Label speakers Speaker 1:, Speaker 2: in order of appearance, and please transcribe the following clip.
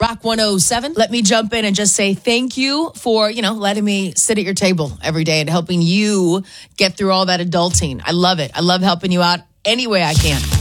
Speaker 1: Rock 107. Let me jump in and just say thank you for, letting me sit at your table every day and helping you get through all that adulting. I love it. I love helping you out any way I can.